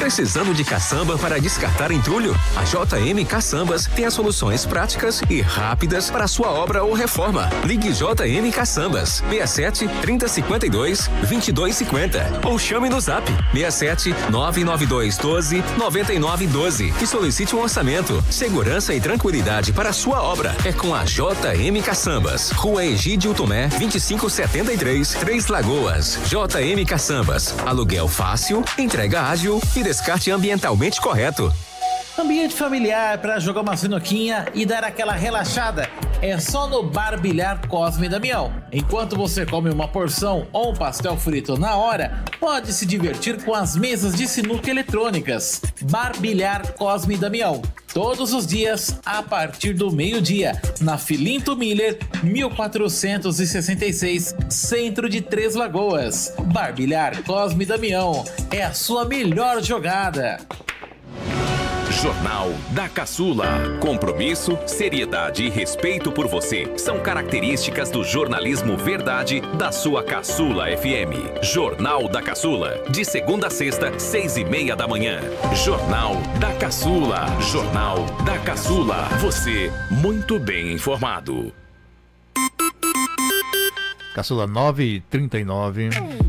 Precisando de caçamba para descartar entulho? A JM Caçambas tem as soluções práticas e rápidas para sua obra ou reforma. Ligue JM Caçambas 67 3052 2250 ou chame no Zap 67 992 12 9912 e solicite um orçamento. Segurança e tranquilidade para a sua obra é com a JM Caçambas. Rua Egídio Tomé 2573, Três Lagoas. JM Caçambas. Aluguel fácil, entrega ágil e descarte ambientalmente correto. Ambiente familiar para jogar uma sinuquinha e dar aquela relaxada é só no Bar Bilhar Cosme e Damião. Enquanto você come uma porção ou um pastel frito na hora, pode se divertir com as mesas de sinuca eletrônicas. Bar Bilhar Cosme e Damião. Todos os dias a partir do meio-dia, na Filinto Miller, 1466, centro de Três Lagoas. Bar Bilhar Cosme e Damião é a sua melhor jogada. Jornal da Caçula. Compromisso, seriedade e respeito por você são características do jornalismo verdade da sua Caçula FM. Jornal da Caçula. De segunda a sexta, 6:30 da manhã. Jornal da Caçula. Jornal da Caçula. Você muito bem informado. Caçula 9h39.